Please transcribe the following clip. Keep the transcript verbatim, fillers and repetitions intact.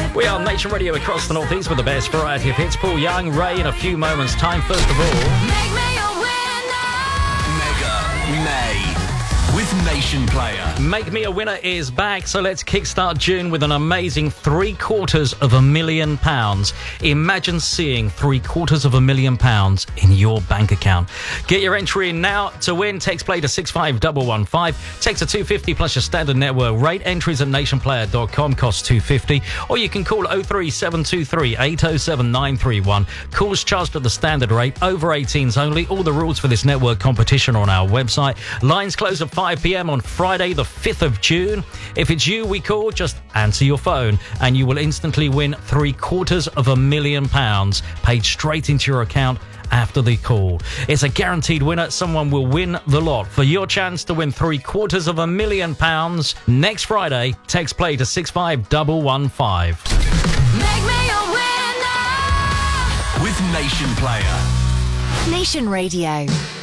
We are Nation Radio across the Northeast with the best variety of hits. Paul Young, Ray in a few moments' time. First of all, Make me a winner. Mega May with Nation Player. Make Me a Winner is back, so let's kickstart June with an amazing three quarters of a million pounds. Imagine seeing three quarters of a million pounds in your bank account. Get your entry in now to win. Text play to six five one one five. Text to two fifty plus your standard network rate. Entries at nation player dot com cost two fifty. Or you can call oh three seven two three eight oh seven nine three one. Calls charged at the standard rate. Over eighteens only. All the rules for this network competition are on our website. Lines close at five p.m. on Friday the fifth of June. If it's you we call, just answer your phone and you will instantly win three quarters of a million pounds paid straight into your account after the call. It's a guaranteed winner. Someone will win the lot. For your chance to win three quarters of a million pounds next Friday, text play to six five one one five. Make me a winner. With Nation Player. Nation Radio.